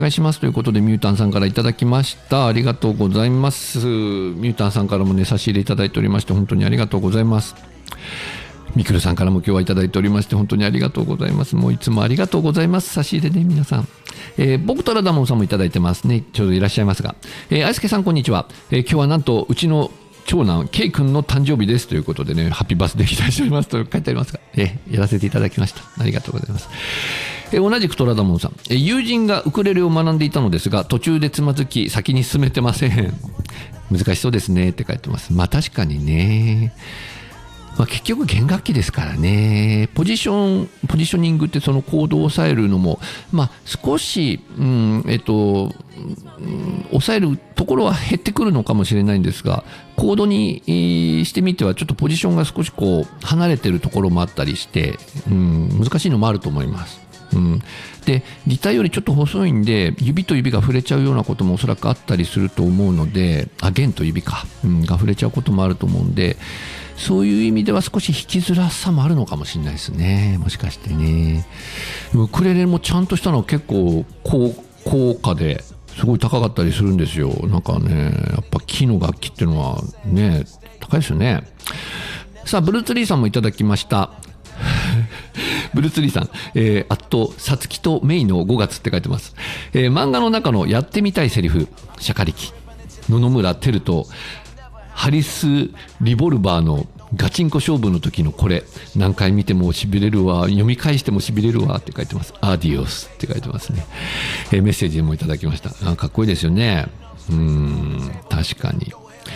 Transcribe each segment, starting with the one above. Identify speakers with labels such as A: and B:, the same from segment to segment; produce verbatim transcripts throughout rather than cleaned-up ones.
A: お願いしますということでミュータンさんからいただきました。ありがとうございます。ミュータンさんからもね差し入れいただいておりまして本当にありがとうございます。ミクルさんからも今日はいただいておりまして本当にありがとうございます。もういつもありがとうございます。差し入れね皆さん、えー、僕とラダモンさんもいただいてますね。ちょうどいらっしゃいますが、えー、愛介さんこんにちは、えー、今日はなんとうちの長男 K 君の誕生日ですということでねハッピーバースデー期待しておりますと書いてありますが、えー、やらせていただきました。ありがとうございます。えー、同じくトラダモンさん、えー、友人がウクレレを学んでいたのですが途中でつまずき先に進めてません。難しそうですねって書いてます。まあ確かにね、まあ、結局弦楽器ですからね。ポジションポジショニングってそのコードを抑えるのも、まあ、少し、うんえっとうん、抑えるところは減ってくるのかもしれないんですが、コードにしてみてはちょっとポジションが少しこう離れてるところもあったりして、うん、難しいのもあると思います。うん、でギターよりちょっと細いんで指と指が触れちゃうようなこともおそらくあったりすると思うので、あ弦と指か、うん、が触れちゃうこともあると思うんで、そういう意味では少し弾きづらさもあるのかもしれないですね。もしかしてね。ウクレレもちゃんとしたのは結構高高価ですごい高かったりするんですよ。なんかねやっぱ木の楽器っていうのはね高いですよね。さあブルーツリーさんもいただきました。ブルーツリーさん、えー、あとさつきとメイのごがつって書いてます。えー、漫画の中のやってみたいセリフ、シャカリキ、野々村テルとハリス・リボルバーのガチンコ勝負の時のこれ何回見てもしびれるわ、読み返してもしびれるわって書いてます。アディオスって書いてますね。えー、メッセージもいただきました。あ、かっこいいですよね。うーん確かに。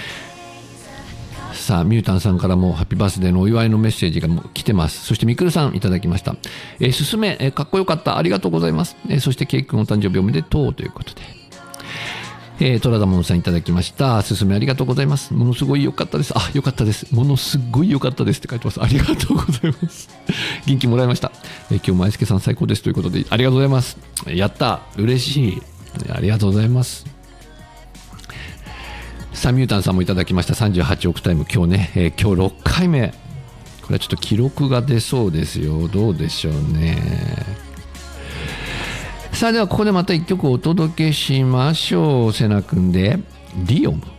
A: さあミュータンさんからもハッピーバースデーのお祝いのメッセージが来てます。そしてミクルさんいただきました。えー、すすめ、えー、かっこよかった、ありがとうございます。えー、そしてケイ君お誕生日おめでとうということで、えー、トラダモンさんいただきました。すすめありがとうございます。ものすごい良かったです。あ、良かったです。ものすごい良かったですって書いてます。ありがとうございます。元気もらいました。えー、今日も愛介さん最高ですということでありがとうございます。やった、嬉しい、ありがとうございます。さあミュータンさんもいただきました。さんじゅうはちおくタイム今日ね、えー、今日ろっかいめ、これはちょっと記録が出そうですよ。どうでしょうね。さあではここでまたいっきょくお届けしましょう。セナ君でリオム。